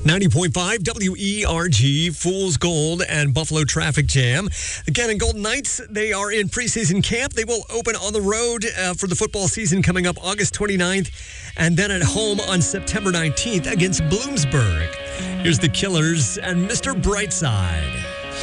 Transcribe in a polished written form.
90.5 WERG, Fool's Gold, and Buffalo Traffic Jam. The Cannon Golden Knights, they are in preseason camp. They will open on the road for the football season coming up August 29th, and then at home on September 19th against Bloomsburg. Here's the Killers and Mr. Brightside.